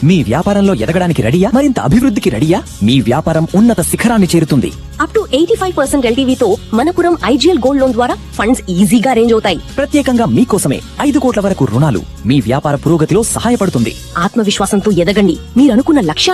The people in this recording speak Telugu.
మీ వ్యాపారంలో ఎదగడానికి రెడీయా? మరింత అభివృద్ధికి రెడీయా? మీ వ్యాపారం ఉన్నత శిఖరాన్ని చేరుతుంది. Up to 85% ఎల్టీవీతో Manappuram IGL gold loan ద్వారా ఫండ్స్ ఈజీగా అరేంజ్ అవుతాయి. ప్రత్యేకంగా మీకోసమే 5 కోట్ల వరకు రుణాలు మీ వ్యాపార పురోగతిలో సహాయపడుతుంది. ఆత్మవిశ్వాసంతో ఎదగండి, మీరు అనుకున్న లక్ష్యాన్ని